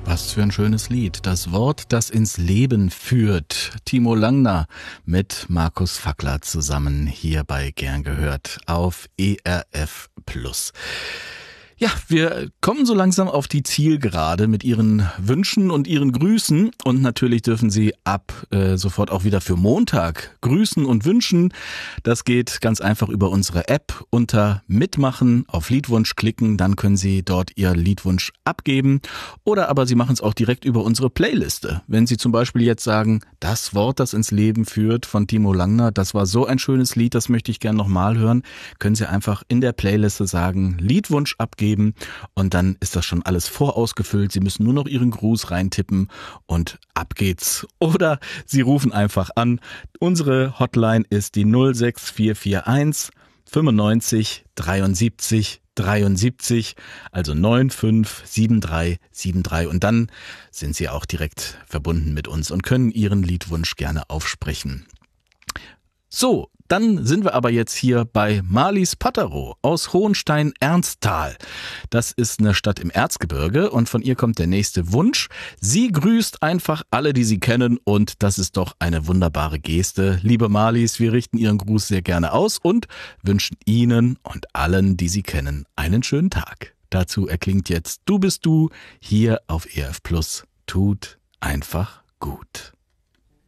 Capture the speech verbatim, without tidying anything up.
Was für ein schönes Lied. Das Wort, das ins Leben führt. Timo Langner mit Markus Fackler zusammen hier bei Gern gehört auf E R F Plus. Ja, wir kommen so langsam auf die Zielgerade mit Ihren Wünschen und Ihren Grüßen und natürlich dürfen Sie ab äh, sofort auch wieder für Montag grüßen und wünschen. Das geht ganz einfach über unsere App unter Mitmachen, auf Liedwunsch klicken, dann können Sie dort Ihr Liedwunsch abgeben oder aber Sie machen es auch direkt über unsere Playliste. Wenn Sie zum Beispiel jetzt sagen, das Wort, das ins Leben führt von Timo Langner, das war so ein schönes Lied, das möchte ich gern nochmal hören, können Sie einfach in der Playliste sagen, Liedwunsch abgeben. Und dann ist das schon alles vorausgefüllt. Sie müssen nur noch Ihren Gruß reintippen und ab geht's. Oder Sie rufen einfach an. Unsere Hotline ist die null sechs vier vier eins fünfundneunzig dreiundsiebzig dreiundsiebzig, also neun fünf sieben drei sieben drei. Und dann sind Sie auch direkt verbunden mit uns und können Ihren Liedwunsch gerne aufsprechen. So, dann sind wir aber jetzt hier bei Marlies Patterow aus Hohenstein-Ernsthal. Das ist eine Stadt im Erzgebirge und von ihr kommt der nächste Wunsch. Sie grüßt einfach alle, die sie kennen und das ist doch eine wunderbare Geste. Liebe Marlies, wir richten Ihren Gruß sehr gerne aus und wünschen Ihnen und allen, die Sie kennen, einen schönen Tag. Dazu erklingt jetzt Du bist du hier auf E R F Plus. Tut einfach gut.